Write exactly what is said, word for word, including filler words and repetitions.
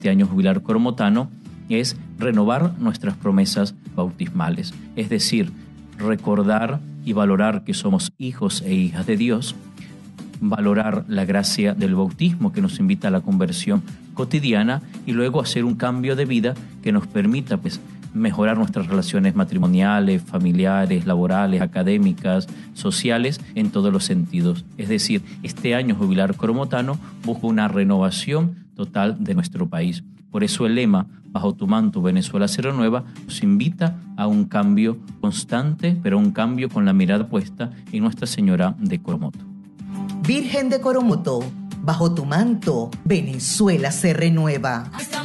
este año jubilar coromotano es renovar nuestras promesas bautismales, es decir, recordar y valorar que somos hijos e hijas de Dios, valorar la gracia del bautismo que nos invita a la conversión cotidiana y luego hacer un cambio de vida que nos permita pues, mejorar nuestras relaciones matrimoniales, familiares, laborales, académicas, sociales, en todos los sentidos. Es decir, este año jubilar coromotano busca una renovación total de nuestro país. Por eso el lema Bajo tu manto Venezuela se renueva nos invita a un cambio constante, pero un cambio con la mirada puesta en Nuestra Señora de Coromoto. Virgen de Coromoto, bajo tu manto Venezuela se renueva.